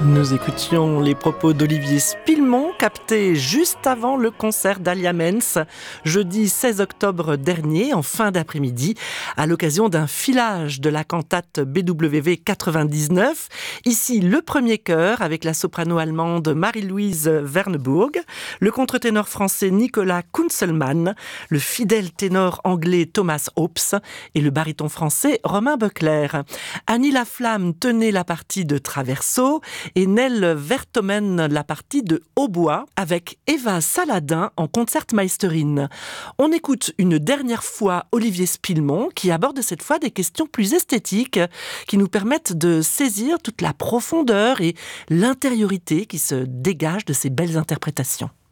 Nous écoutions les propos d'Olivier Spillemont, captés juste avant le concert d'Alia Menz, jeudi 16 octobre dernier, en fin d'après-midi, à l'occasion d'un filage de la cantate BWV 99. Ici, le premier chœur avec la soprano allemande Marie-Louise Wernebourg, le contre-ténor français Nicolas Kunzelmann, le fidèle ténor anglais Thomas Hopes et le baryton français Romain Böckler. Annie Laflamme tenait la partie de traverso et Nell Vertomen la partie de hautbois avec Eva Saladin en concertmeisterin. On écoute une dernière fois Olivier Spillemont qui aborde cette fois des questions plus esthétiques qui nous permettent de saisir toute la profondeur et l'intériorité qui se dégagent de ces belles interprétations.